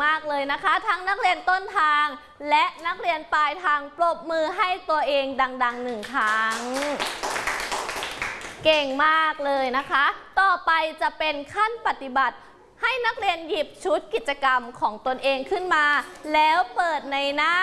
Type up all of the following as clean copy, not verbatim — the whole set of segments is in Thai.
มากเลยนะคะทั้งนักเรียนต้นทางและนักเรียนปลายทางปรบมือให้ตัวเองดังๆ1 ครั้งเก่งมากเลยนะคะต่อไปจะเป็นขั้นปฏิบัติให้นักเรียนหยิบชุดกิจกรรมของตนเองขึ้นมาแล้วเปิดในหน้า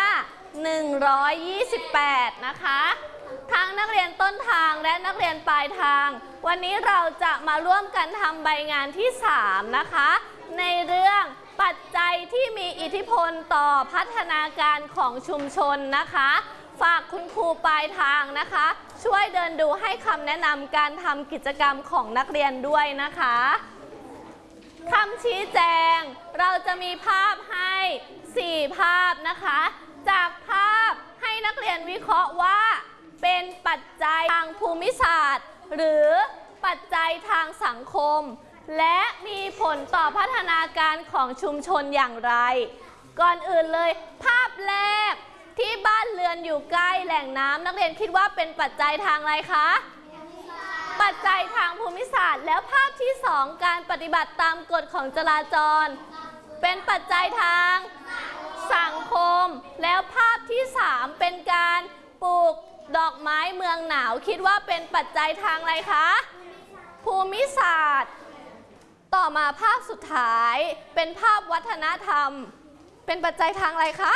128นะคะทั้งนักเรียนต้นทางและนักเรียนปลายทางวันนี้เราจะมาร่วมกันทำใบงานที่3นะคะในเรื่องปัจจัยที่มีอิทธิพลต่อพัฒนาการของชุมชนนะคะฝากคุณครูปลายทางนะคะช่วยเดินดูให้คำแนะนำการทำกิจกรรมของนักเรียนด้วยนะคะคำชี้แจงเราจะมีภาพให้4 ภาพนะคะจากภาพให้นักเรียนวิเคราะห์ว่าเป็นปัจจัยทางภูมิศาสตร์หรือปัจจัยทางสังคมและมีผลต่อพัฒนาการของชุมชนอย่างไรก่อนอื่นเลยภาพแรกที่บ้านเรือนอยู่ใกล้แหล่งน้ำนักเรียนคิดว่าเป็นปัจจัยทางอะไรคะปัจจัยทางภูมิศาสตร์แล้วภาพที่2การปฏิบัติตามกฎของจราจรเป็นปัจจัยทางสังคมแล้วภาพที่3เป็นการปลูกดอกไม้เมืองหนาวคิดว่าเป็นปัจจัยทางอะไรคะภูมิศาสตร์ต่อมาภาพสุดท้ายเป็นภาพวัฒนธรรมเป็นปัจจัยทางอะไรคะ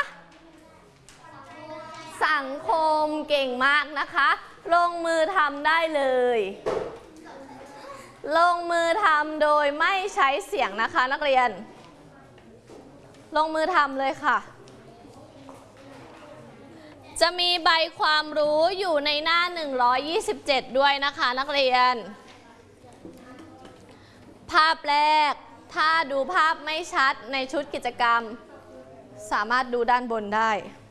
สังคมเก่งมากนะคะลงมือทำได้เลยลงมือทำโดยไม่ใช้เสียงนะคะนักเรียนลงมือทำเลยค่ะจะมีใบความรู้อยู่ในหน้า127ด้วยนะคะนักเรียนภาพแรกถ้าดูภาพไม่ชัดในชุดกิจกรรมสามารถดูด้านบนได้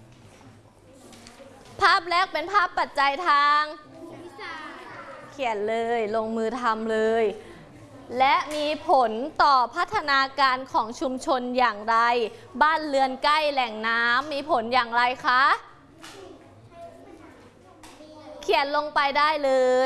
ภาพแรกเป็นภาพปัจจัยทางเขียนเลยลงมือทำเลยและมีผลต่อพัฒนาการของชุมชนอย่างไรบ้านเรือนใกล้แหล่งน้ำมีผลอย่างไรคะเขียนลงไปได้เลย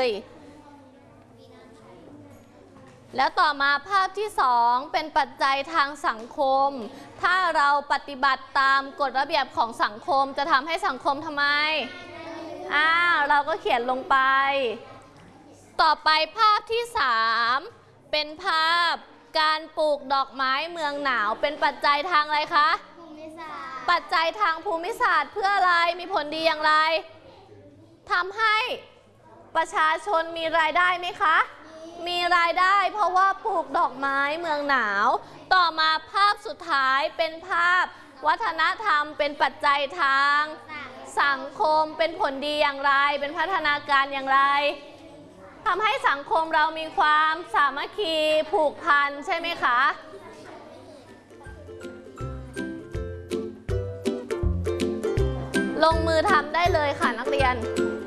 แล้วต่อมาภาพที่2เป็นปัจจัยทางสังคมถ้าเราปฏิบัติตามกฎระเบียบของสังคมจะทำให้สังคมทำไมเราก็เขียนลงไปต่อไปภาพที่3เป็นภาพการปลูกดอกไม้เมืองหนาวเป็นปัจจัยทางอะไรคะภูมิศาสตร์ปัจจัยทางภูมิศาสตร์เพื่ออะไรมีผลดีอย่างไรทำให้ประชาชนมีรายได้ไหมคะมีรายได้เพราะว่าปลูกดอกไม้เมืองหนาวต่อมาภาพสุดท้ายเป็นภาพวัฒนธรรมเป็นปัจจัยทางสังคมเป็นผลดีอย่างไรเป็นพัฒนาการอย่างไรทำให้สังคมเรามีความสามัคคีผูกพันใช่ไหมคะลงมือทำได้เลยค่ะนักเรียน